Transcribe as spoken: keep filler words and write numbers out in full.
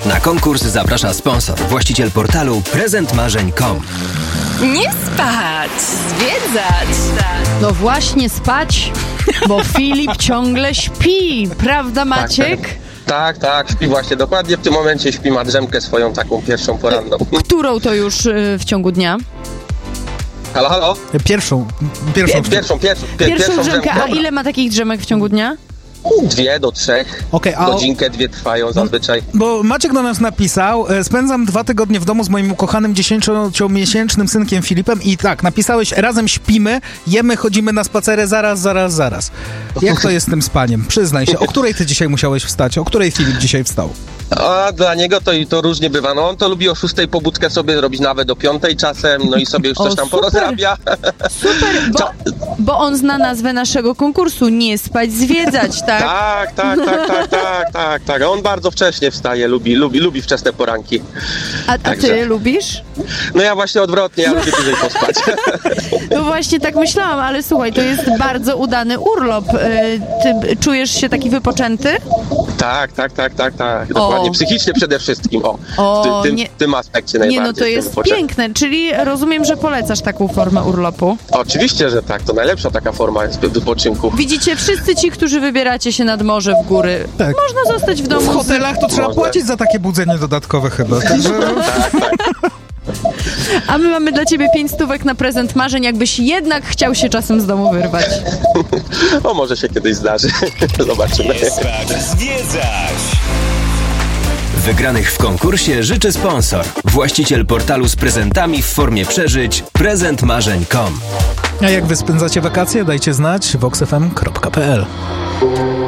Na konkurs zaprasza sponsor, właściciel portalu prezent marzeń kropka com. Nie spać, zwiedzać. No właśnie spać, bo Filip ciągle śpi, prawda Maciek? Tak, tak, tak, śpi właśnie, dokładnie w tym momencie śpi, ma drzemkę swoją taką pierwszą poranną. Którą to już y, w ciągu dnia? Halo, halo? Pierwszą, pierwszą, Pier, pierwszą, pierwszą, pier, Pierwszą pierwszą drzemkę, a drzemkę. ile ma takich drzemek w ciągu dnia? Dwie do trzech, Okej, a o- godzinkę, dwie trwają zazwyczaj. Bo Maciek do nas napisał, e, spędzam dwa tygodnie w domu z moim ukochanym dziesięciomiesięcznym synkiem Filipem i tak, napisałeś, razem śpimy, jemy, chodzimy na spacery, zaraz, zaraz, zaraz. Jak to jest z tym spaniem? Przyznaj się, o której ty dzisiaj musiałeś wstać? O której Filip dzisiaj wstał? A dla niego to, to różnie bywa. No on to lubi o szóstej pobudkę sobie robić nawet do piątej czasem, no i sobie już O, coś tam super. porozrabia. Super, bo, bo on zna nazwę naszego konkursu, nie spać, zwiedzać, tak? Tak, tak, tak, tak, tak, tak, tak. On bardzo wcześnie wstaje, lubi, lubi, lubi wczesne poranki. A, a ty Także. lubisz? No ja właśnie odwrotnie, ja lubię dłużej pospać. No właśnie tak myślałam, ale słuchaj, to jest bardzo udany urlop. Y, Ty czujesz się taki wypoczęty? Tak, tak, tak, tak, tak. Dokładnie, O. psychicznie przede wszystkim, o. O, w, ty, tym, nie- w tym aspekcie najbardziej. Nie, no to jestem jest wypoczęty. piękne, czyli rozumiem, że polecasz taką formę urlopu. Oczywiście, że tak, to najlepsza taka forma jest wypoczynku. Widzicie, wszyscy ci, którzy wybieracie się nad morze w góry, Tak. można zostać w domu. W hotelach to trzeba Można. płacić za takie budzenie dodatkowe chyba. Także... A my mamy dla ciebie pięć stówek na prezent marzeń, jakbyś jednak chciał się czasem z domu wyrwać. O, może się kiedyś zdarzy. Zobaczymy. Nie spać, zwiedzać. Wygranych w konkursie życzy sponsor, właściciel portalu z prezentami w formie przeżyć prezent marzeń kropka com. A jak wy spędzacie wakacje? Dajcie znać vox f m kropka p l.